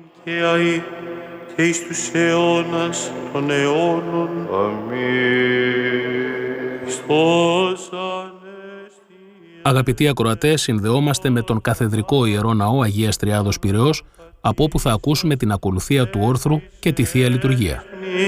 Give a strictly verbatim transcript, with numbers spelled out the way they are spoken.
και αεί και εις τους αιώνας των αιώνων. Αμήν. Χριστός Ανέστη. Αγαπητοί ακροατές, συνδεόμαστε με τον Καθεδρικό Ιερό Ναό Αγίας Τριάδος Πειραιώς, από όπου θα ακούσουμε την ακολουθία του όρθρου και τη Θεία Λειτουργία.